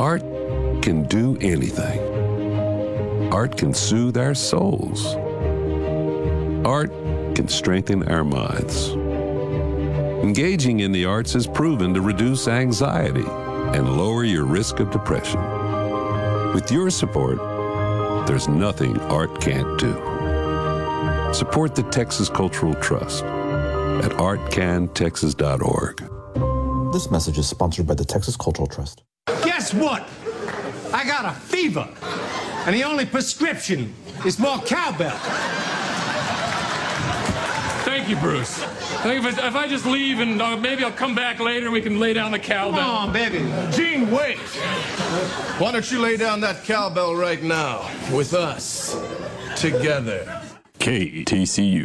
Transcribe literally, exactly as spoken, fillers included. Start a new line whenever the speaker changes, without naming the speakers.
Art can do anything. Art can soothe our souls. Art can strengthen our minds. Engaging in the arts is proven to reduce anxiety and lower your risk of depression. With your support, there's nothing art can't do. Support the Texas Cultural Trust at art can texas dot org.
This message is sponsored by the Texas Cultural Trust.
Guess what? I got a fever, and the only prescription is more cowbell.
Thank you, Bruce. I think if I, if I just leave and uh, maybe I'll come back later and we can lay down the cowbell.
Come on, baby.
Gene, wait. Why don't you lay down that cowbell right now with us together?
K T C U.